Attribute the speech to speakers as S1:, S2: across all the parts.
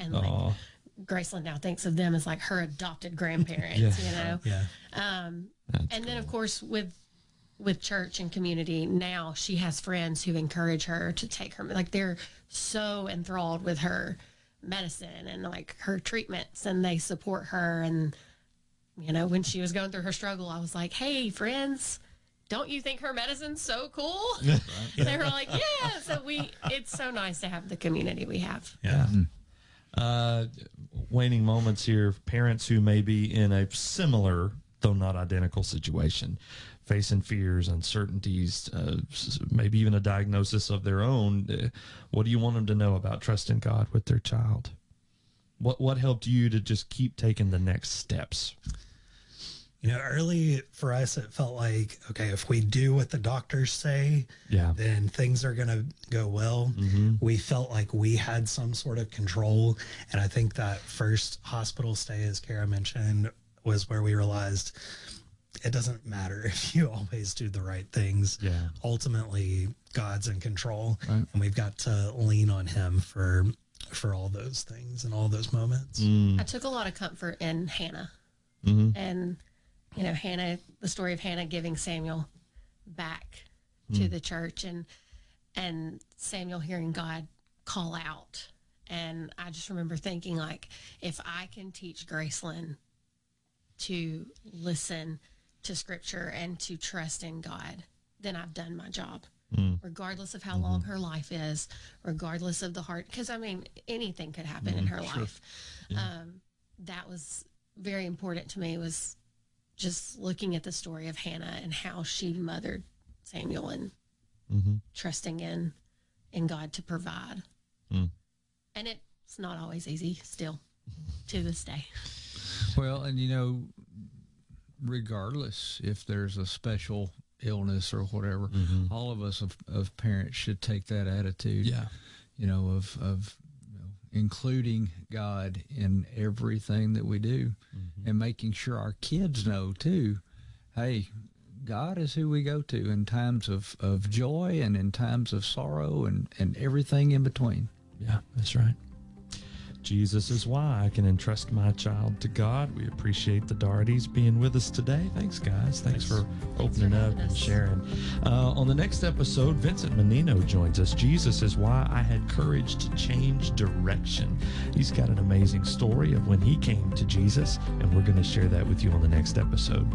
S1: And like Graceland now thinks of them as like her adopted grandparents, you know?
S2: Yeah.
S1: And then of course with church and community, now she has friends who encourage her to take her, like they're so enthralled with her medicine and like her treatments, and they support her. And you know, when she was going through her struggle, I was like, hey friends, don't you think her medicine's so cool? They were like, yeah. So it's so nice to have the community we have.
S3: Waning moments here, parents who may be in a similar though not identical situation, facing fears, uncertainties, maybe even a diagnosis of their own. What do you want them to know about trusting God with their child? What helped you to just keep taking the next steps?
S2: You know, early for us, it felt like, okay, if we do what the doctors say, then things are going to go well. We felt like we had some sort of control. And I think that first hospital stay, as Kara mentioned, was where we realized it doesn't matter if you always do the right things. Ultimately, God's in control, and we've got to lean on him for all those things and all those moments.
S1: I took a lot of comfort in Hannah. And, you know, Hannah, the story of Hannah giving Samuel back to the church, and Samuel hearing God call out. And I just remember thinking, like, if I can teach Graceland to listen to scripture and to trust in God, then I've done my job, regardless of how long her life is, regardless of the heart. Because, I mean, anything could happen in her life. That was very important to me, was just looking at the story of Hannah and how she mothered Samuel and trusting in God to provide. And it's not always easy still to this day.
S4: Well, and you know, regardless if there's a special illness or whatever, all of us of parents should take that attitude, you know, of including God in everything that we do, and making sure our kids know too, hey, God is who we go to in times of joy and in times of sorrow and everything in between.
S3: Yeah, that's right. Jesus is why I can entrust my child to God. We appreciate the Daughertys being with us today. Thanks, guys. Thanks for opening up and sharing. On the next episode, Vincent Menino joins us. Jesus is why I had courage to change direction. He's got an amazing story of when he came to Jesus, and we're going to share that with you on the next episode.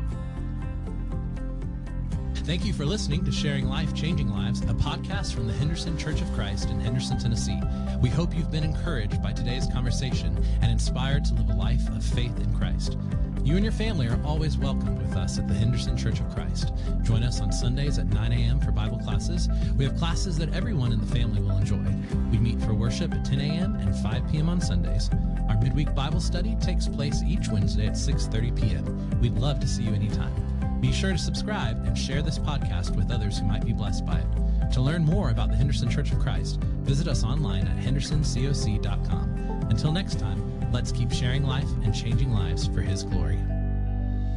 S5: Thank you for listening to Sharing Life, Changing Lives, a podcast from the Henderson Church of Christ in Henderson, Tennessee. We hope you've been encouraged by today's conversation and inspired to live a life of faith in Christ. You and your family are always welcome with us at the Henderson Church of Christ. Join us on Sundays at 9 a.m. for Bible classes. We have classes that everyone in the family will enjoy. We meet for worship at 10 a.m. and 5 p.m. on Sundays. Our midweek Bible study takes place each Wednesday at 6:30 p.m. We'd love to see you anytime. Be sure to subscribe and share this podcast with others who might be blessed by it. To learn more about the Henderson Church of Christ, visit us online at hendersoncoc.com. Until next time, let's keep sharing life and changing lives for His glory.